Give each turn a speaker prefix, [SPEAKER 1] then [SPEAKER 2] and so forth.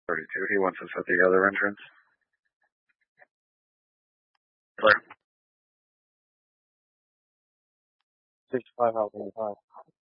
[SPEAKER 1] 32. He wants us at the other entrance. Clear.
[SPEAKER 2] 65 out 85.